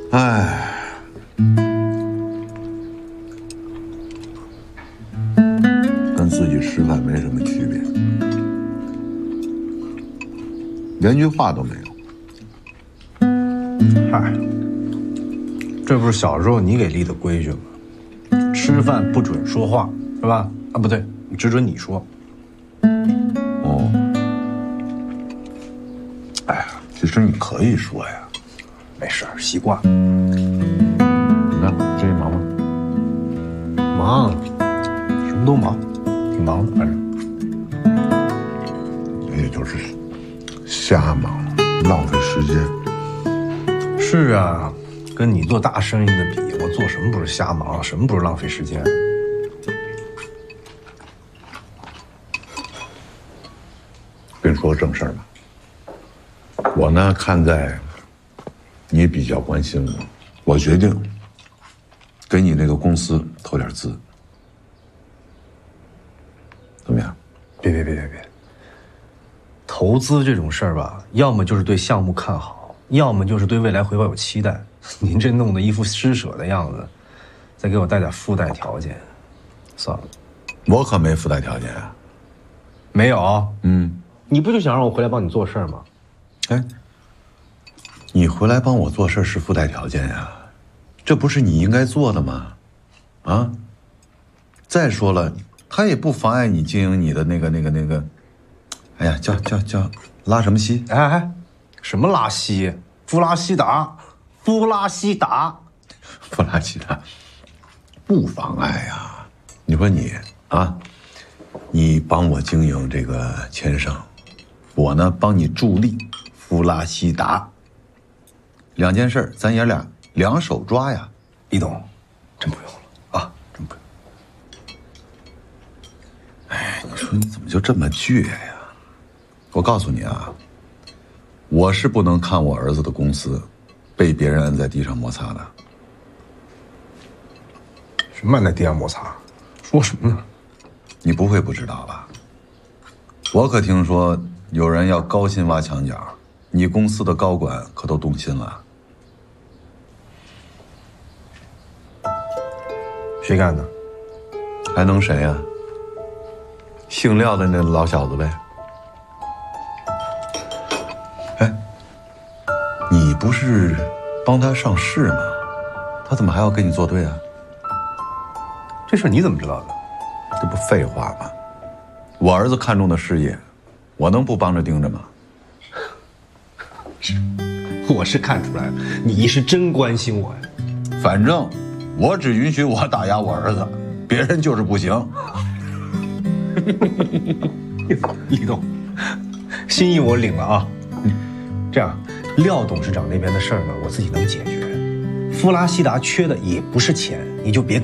哎，跟自己吃饭没什么区别，连句话都没有。 嗨，这不是小时候你给立的规矩吗？吃饭不准说话，是吧？啊，不对，只准你说。 哦，哎呀，其实你可以说呀。 没事，习惯。 你看最近忙吗？ 忙，什么都忙，挺忙的，反正。 也就是瞎忙，浪费时间。 是啊，跟你做大生意的比，我做什么不是瞎忙，什么不是浪费时间？ 跟你说个正事儿吧，我呢看在你比较关心我，我决定给你那个公司投点资，怎么样？ 别，投资这种事儿吧，要么就是对项目看好，要么就是对未来回报有期待。您这弄得一副施舍的样子，再给我带点附带条件，算了。 我可没附带条件啊。 没有？ 嗯， 你不就想让我回来帮你做事儿吗？ 哎，你回来帮我做事是附带条件呀，这不是你应该做的吗？啊！再说了，他也不妨碍你经营你的那个，哎呀，叫拉什么稀？ 哎，什么拉稀？夫拉西达，夫拉西达， 不拉稀的，不妨碍呀。你说你啊，你帮我经营这个钱商，我呢帮你助力夫拉西达，两件事咱爷俩两手抓呀。 李董，真不用了啊，真不用。 哎，你说你怎么就这么倔呀？我告诉你啊，我是不能看我儿子的公司被别人摁在地上摩擦的。 什么按在地上摩擦？说什么呢？ 你不会不知道吧？我可听说有人要高薪挖墙角，你公司的高管可都动心了。 谁干的？ 还能谁呀？姓廖的那老小子呗。哎，你不是帮他上市吗？他怎么还要跟你作对啊？ 这事你怎么知道的？ 这不废话吗？我儿子看中的事业，我能不帮着盯着吗？ 我是看出来了，你是真关心我呀。 反正我只允许我打压我儿子，别人就是不行。 李董，心意我领了啊。这样，廖董事长那边的事儿呢，我自己能解决。夫拉西达缺的也不是钱，你就别